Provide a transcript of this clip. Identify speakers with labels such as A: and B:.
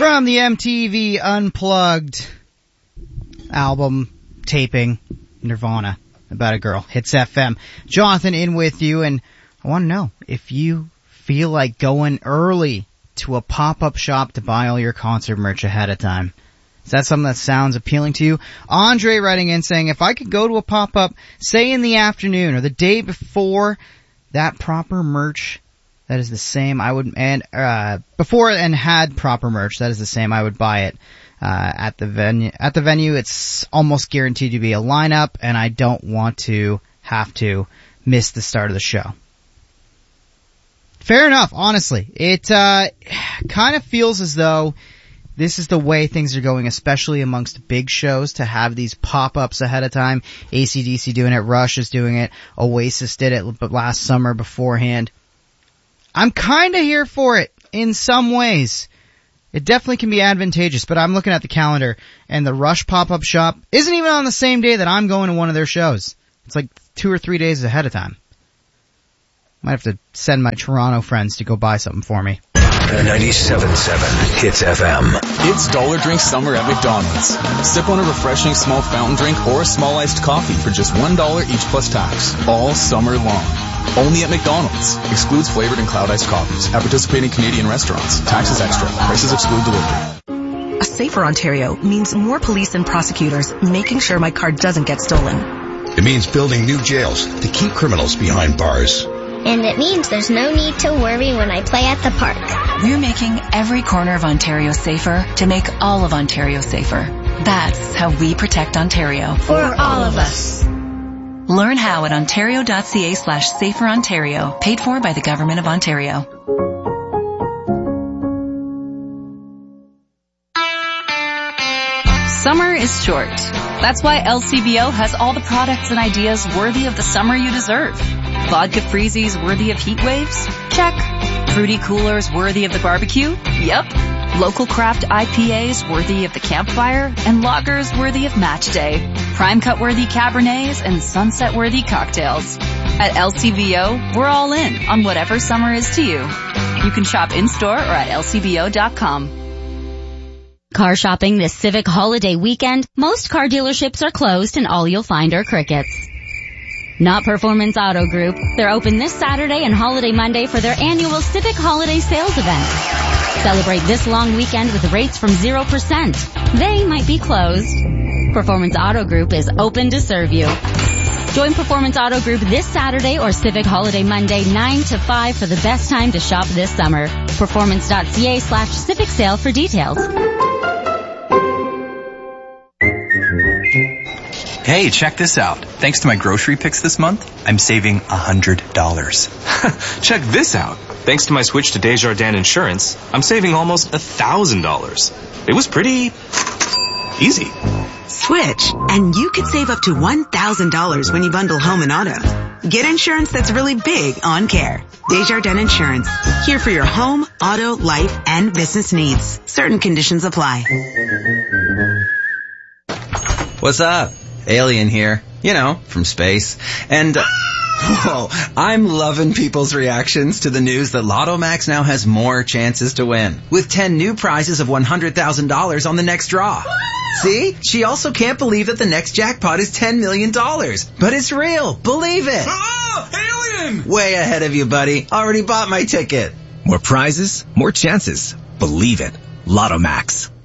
A: From the MTV Unplugged album taping, Nirvana, About a Girl, Hits FM. Jonathan in with you, and I want to know if you feel like going early to a pop-up shop to buy all your concert merch ahead of time. Is that something that sounds appealing to you? Andre writing in saying, if I could go to a pop-up, say in the afternoon or the day before, that proper merch that is the same, I would, and before and had proper merch, that is the same, I would buy it at the venue. At the venue, it's almost guaranteed to be a lineup, and I don't want to have to miss the start of the show. Fair enough, honestly. It kind of feels as though this is the way things are going, especially amongst big shows, to have these pop-ups ahead of time. AC/DC doing it, Rush is doing it, Oasis did it last summer beforehand. I'm kinda here for it in some ways. It definitely can be advantageous, but I'm looking at the calendar, and the Rush pop-up shop isn't even on the same day that I'm going to one of their shows. It's like 2 or 3 days ahead of time. Might have to send my Toronto friends to go buy something for me.
B: 97.7 Hits FM.
C: It's Dollar Drink Summer at McDonald's. Sip on a refreshing small fountain drink or a small iced coffee for just $1 each plus tax. All summer long. Only at McDonald's. Excludes flavored and cloud iced coffees. At participating Canadian restaurants. Taxes extra. Prices exclude delivery.
D: A safer Ontario means more police and prosecutors making sure my car doesn't get stolen.
E: It means building new jails to keep criminals behind bars.
F: And it means there's no need to worry when I play at the park.
D: We're making every corner of Ontario safer to make all of Ontario safer. That's how we protect Ontario.
F: For all of us.
D: Learn how at ontario.ca/saferontario. Paid for by the Government of Ontario.
G: Summer is short. That's why LCBO has all the products and ideas worthy of the summer you deserve. Vodka freezies worthy of heat waves? Check. Fruity coolers worthy of the barbecue? Yep. Local craft IPAs worthy of the campfire, and lagers worthy of match day. Prime cut worthy Cabernets and sunset worthy cocktails. At LCBO, we're all in on whatever summer is to you. You can shop in-store or at lcbo.com.
H: Car shopping this Civic holiday weekend, most car dealerships are closed and all you'll find are crickets. Not Performance Auto Group. They're open this Saturday and Holiday Monday for their annual Civic Holiday Sales event. Celebrate this long weekend with rates from 0%. They might be closed. Performance Auto Group is open to serve you. Join Performance Auto Group this Saturday or Civic Holiday Monday 9 to 5 for the best time to shop this summer. Performance.ca/Civic Sale for details.
I: Hey, check this out. Thanks to my grocery picks this month, I'm saving $100.
J: Check this out. Thanks to my switch to Desjardins Insurance, I'm saving almost $1,000. It was pretty easy.
K: Switch, and you could save up to $1,000 when you bundle home and auto. Get insurance that's really big on care. Desjardins Insurance. Here for your home, auto, life, and business needs. Certain conditions apply.
L: What's up? Alien here. You know, from space. And, whoa, I'm loving people's reactions to the news that Lotto Max now has more chances to win. With 10 new prizes of $100,000 on the next draw. See? She also can't believe that the next jackpot is $10 million. But it's real. Believe it.
J: Alien!
L: Way ahead of you, buddy. Already bought my ticket.
M: More prizes, more chances. Believe it. Lotto Max.